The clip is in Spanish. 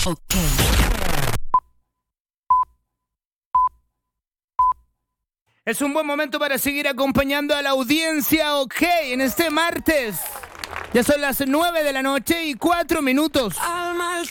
Ok. Es un buen momento para seguir acompañando a la audiencia, ok, en este martes. Ya son las 9 de la noche y 4 minutos. Al mal